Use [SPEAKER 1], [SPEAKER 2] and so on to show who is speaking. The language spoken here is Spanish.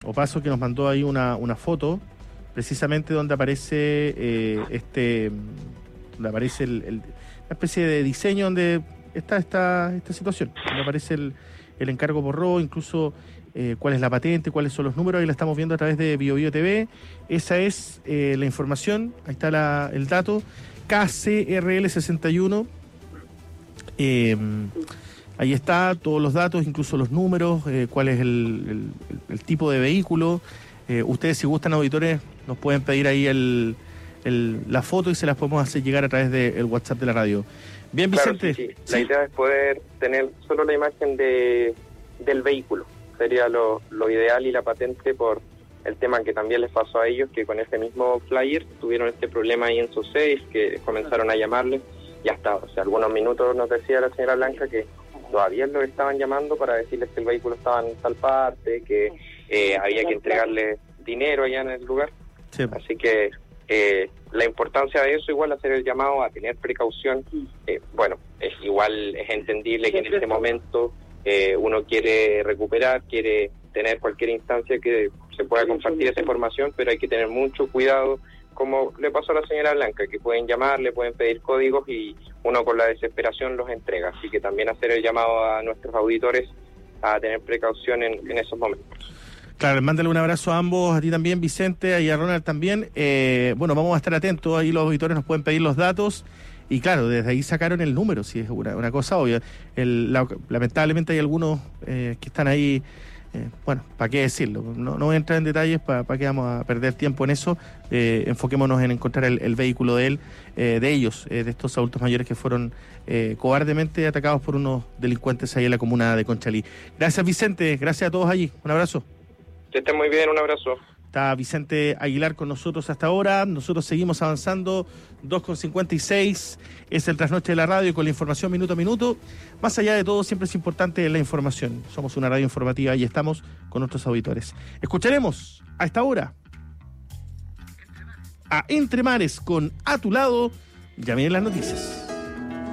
[SPEAKER 1] Opaso, que nos mandó ahí una foto, precisamente donde aparece donde aparece una especie de diseño donde está esta situación, donde aparece el encargo por robo, incluso cuál es la patente, cuáles son los números. Ahí la estamos viendo a través de BioBio TV. Esa es la información, ahí está el dato, KCRL61. Ahí está, todos los datos, incluso los números, cuál es el tipo de vehículo. Ustedes, si gustan, auditores, nos pueden pedir ahí la foto y se las podemos hacer llegar a través del WhatsApp de la radio. Bien, Vicente.
[SPEAKER 2] Claro, sí. La idea es poder tener solo la imagen del vehículo. Sería lo ideal, y la patente, por el tema que también les pasó a ellos, que con ese mismo flyer tuvieron este problema ahí en SO6, que comenzaron a llamarle, y hasta algunos minutos nos decía la señora Blanca que todavía lo estaban llamando para decirles que el vehículo estaba en tal parte, que había que entregarle dinero allá en el lugar. Sí. Así que la importancia de eso, igual hacer el llamado a tener precaución. Es entendible que en este momento uno quiere recuperar, quiere tener cualquier instancia que se pueda compartir esa información, pero hay que tener mucho cuidado, como le pasó a la señora Blanca, que pueden llamar, le pueden pedir códigos y uno con la desesperación los entrega. Así que también hacer el llamado a nuestros auditores a tener precaución en esos momentos.
[SPEAKER 1] Claro, mándale un abrazo a ambos, a ti también, Vicente, y a Ronald también. Vamos a estar atentos, ahí los auditores nos pueden pedir los datos, y claro, desde ahí sacaron el número, si es una cosa obvia. Lamentablemente hay algunos que están ahí, ¿para qué decirlo? No voy a entrar en detalles, ¿para qué vamos a perder tiempo en eso? Enfoquémonos en encontrar el vehículo de ellos, de estos adultos mayores que fueron cobardemente atacados por unos delincuentes ahí en la comuna de Conchalí. Gracias, Vicente, gracias a todos allí, un abrazo.
[SPEAKER 2] Que estén muy bien, un abrazo.
[SPEAKER 1] Está Vicente Aguilar con nosotros hasta ahora. Nosotros seguimos avanzando, 2:56, es el Trasnoche de la Radio con la información minuto a minuto. Más allá de todo, siempre es importante la información. Somos una radio informativa y estamos con nuestros auditores. Escucharemos a esta hora a Entre Mares con A Tu Lado. Ya vienen las noticias.